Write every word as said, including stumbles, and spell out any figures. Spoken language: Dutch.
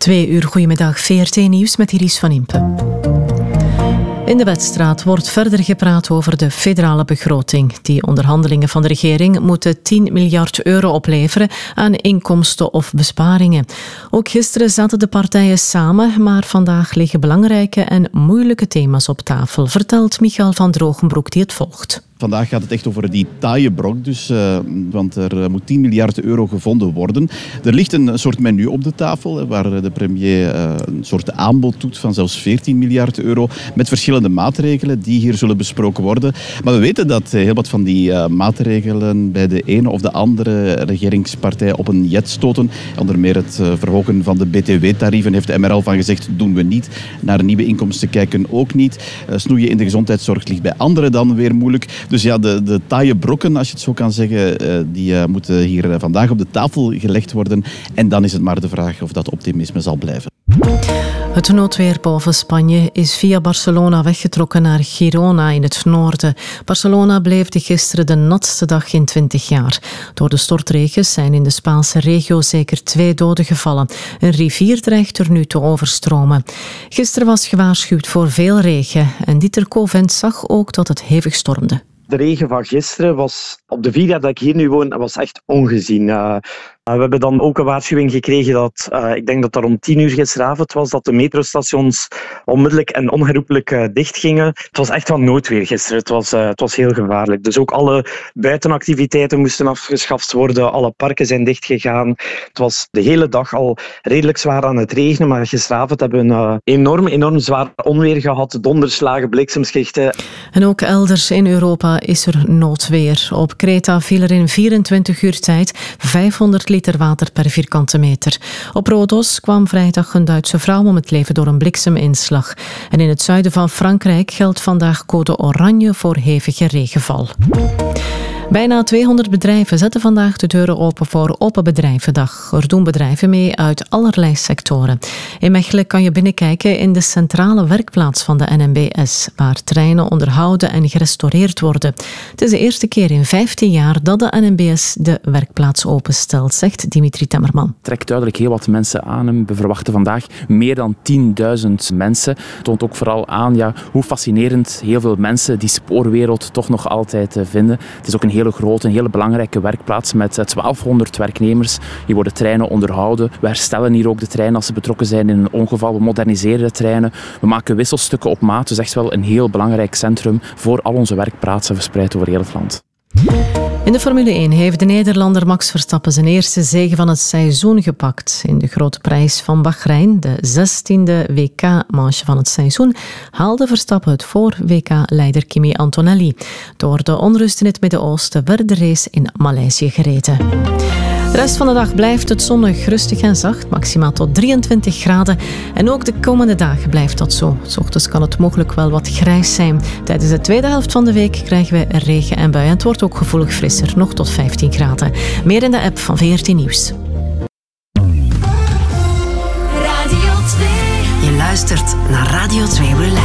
Twee uur goedemiddag, V R T Nieuws met Iris van Impe. In de Wetstraat wordt verder gepraat over de federale begroting. Die onderhandelingen van de regering moeten tien miljard euro opleveren aan inkomsten of besparingen. Ook gisteren zaten de partijen samen, maar vandaag liggen belangrijke en moeilijke thema's op tafel, vertelt Michael van Drogenbroek die het volgt. Vandaag gaat het echt over die taaie brok, dus, uh, want er moet tien miljard euro gevonden worden. Er ligt een soort menu op de tafel, waar de premier uh, een soort aanbod doet van zelfs veertien miljard euro, met verschillende maatregelen die hier zullen besproken worden. Maar we weten dat heel wat van die uh, maatregelen bij de ene of de andere regeringspartij op een jet stoten. Onder meer het uh, verhogen van de B T W-tarieven heeft de M R L van gezegd, doen we niet. Naar nieuwe inkomsten kijken ook niet. Uh, snoeien in de gezondheidszorg ligt bij anderen dan weer moeilijk. Dus ja, de, de taaie brokken, als je het zo kan zeggen, uh, die uh, moeten hier uh, vandaag op de tafel gelegd worden. En dan is het maar de vraag of dat optimisme zal blijven. Het noodweer boven Spanje is via Barcelona weggetrokken naar Girona in het noorden. Barcelona beleefde gisteren de natste dag in twintig jaar. Door de stortregens zijn in de Spaanse regio zeker twee doden gevallen. Een rivier dreigt er nu te overstromen. Gisteren was gewaarschuwd voor veel regen en Dieter Covent zag ook dat het hevig stormde. De regen van gisteren was, op de vier jaar dat ik hier nu woon, was echt ongezien. Uh, uh, we hebben dan ook een waarschuwing gekregen dat, uh, ik denk dat dat om tien uur gisteravond was, dat de metrostations onmiddellijk en onherroepelijk uh, dichtgingen. Het was echt van noodweer gisteren. Het was, uh, het was heel gevaarlijk. Dus ook alle buitenactiviteiten moesten afgeschaft worden. Alle parken zijn dichtgegaan. Het was de hele dag al redelijk zwaar aan het regenen, maar gisteravond hebben we een uh, enorm, enorm zwaar onweer gehad. Donderslagen, bliksemschichten. En ook elders in Europa is er noodweer. Op Kreta viel er in vierentwintig uur tijd vijfhonderd liter water per vierkante meter. Op Rodos kwam vrijdag een Duitse vrouw om het leven door een blikseminslag. En in het zuiden van Frankrijk geldt vandaag code oranje voor hevige regenval. Bijna tweehonderd bedrijven zetten vandaag de deuren open voor Open Bedrijvendag. Er doen bedrijven mee uit allerlei sectoren. In Mechelen kan je binnenkijken in de centrale werkplaats van de N M B S, waar treinen onderhouden en gerestaureerd worden. Het is de eerste keer in vijftien jaar dat de N M B S de werkplaats openstelt, zegt Dimitri Temmerman. Het trekt duidelijk heel wat mensen aan. We verwachten vandaag meer dan tienduizend mensen. Het toont ook vooral aan ja, hoe fascinerend heel veel mensen die spoorwereld toch nog altijd vinden. Het is ook een hele grote, een hele belangrijke werkplaats met twaalfhonderd werknemers. Hier worden treinen onderhouden. We herstellen hier ook de treinen als ze betrokken zijn in een ongeval. We moderniseren de treinen. We maken wisselstukken op maat. Dus echt wel een heel belangrijk centrum voor al onze werkplaatsen verspreid over heel het land. In de Formule één heeft de Nederlander Max Verstappen zijn eerste zege van het seizoen gepakt. In de grote prijs van Bahrein, de zestiende W K-manche van het seizoen, haalde Verstappen het voor W K-leider Kimi Antonelli. Door de onrust in het Midden-Oosten werd de race in Maleisië gereden. De rest van de dag blijft het zonnig, rustig en zacht, maximaal tot drieëntwintig graden. En ook de komende dagen blijft dat zo. 's Ochtends kan het mogelijk wel wat grijs zijn. Tijdens de tweede helft van de week krijgen we regen en buien. Het wordt ook gevoelig frisser, nog tot vijftien graden. Meer in de app van V R T Nieuws. Radio twee. Je luistert naar Radio twee Relax.